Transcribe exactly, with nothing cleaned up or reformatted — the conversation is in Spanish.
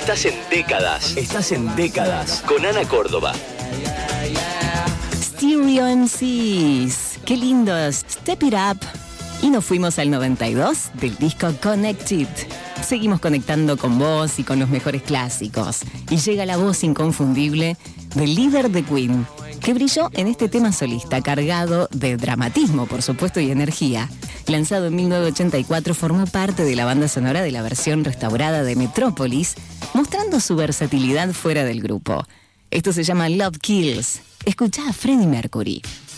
Estás en décadas. Estás en décadas. Con Ana Córdoba. Stereo M Cs. Qué lindos. Step It Up. Y nos fuimos al noventa y dos del disco Connected. Seguimos conectando con vos y con los mejores clásicos. Y llega la voz inconfundible del líder de Queen, que brilló en este tema solista, cargado de dramatismo, por supuesto, y energía. Lanzado en mil novecientos ochenta y cuatro, formó parte de la banda sonora de la versión restaurada de Metrópolis, mostrando su versatilidad fuera del grupo. Esto se llama Love Kills. Escuchá a Freddie Mercury.